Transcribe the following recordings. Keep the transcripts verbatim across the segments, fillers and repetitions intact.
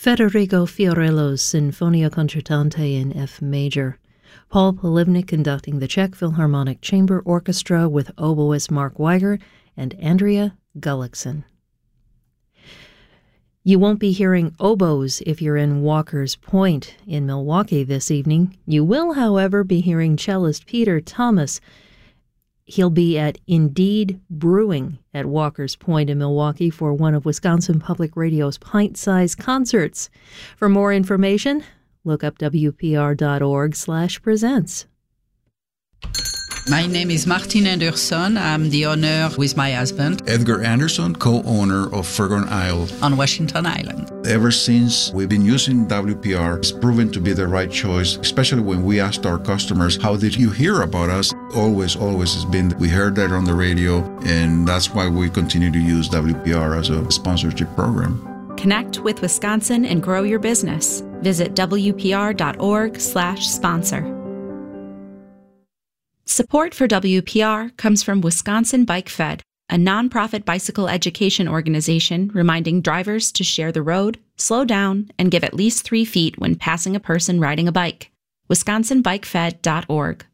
Federico Fiorello's Sinfonia Concertante in F major. Paul Polivnik conducting the Czech Philharmonic Chamber Orchestra with oboist Mark Weiger and Andrea Gullikson. You won't be hearing oboes if you're in Walker's Point in Milwaukee this evening. You will, however, be hearing cellist Peter Thomas. He'll be at Indeed Brewing at Walker's Point in Milwaukee for one of Wisconsin Public Radio's pint-sized concerts. For more information, look up W P R dot org slash presents. My name is Martin Anderson. I'm the owner with my husband, Edgar Anderson, co-owner of Fergon Isle on Washington Island. Ever since we've been using W P R, it's proven to be the right choice, especially when we asked our customers, how did you hear about us? Always, always has been, we heard that on the radio, and that's why we continue to use W P R as a sponsorship program. Connect with Wisconsin and grow your business. Visit W P R dot org slash sponsor. Support for W P R comes from Wisconsin Bike Fed, a nonprofit bicycle education organization reminding drivers to share the road, slow down, and give at least three feet when passing a person riding a bike. wisconsin bike fed dot org.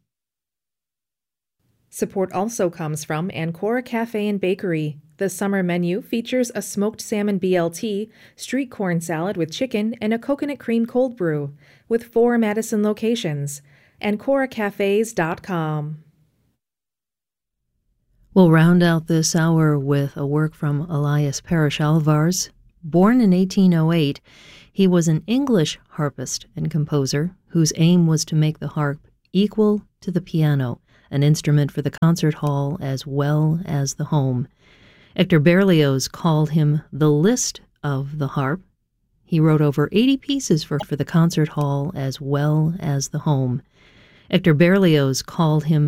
Support also comes from Ancora Cafe and Bakery. The summer menu features a smoked salmon B L T, street corn salad with chicken, and a coconut cream cold brew, with four Madison locations. ancora cafes dot com. We'll round out this hour with a work from Elias Parrish Alvarez. Born in eighteen oh eight, he was an English harpist and composer whose aim was to make the harp equal to the piano, an instrument for the concert hall as well as the home. Hector Berlioz called him the Liszt of the harp. He wrote over eighty pieces for, for the concert hall as well as the home. Hector Berlioz called him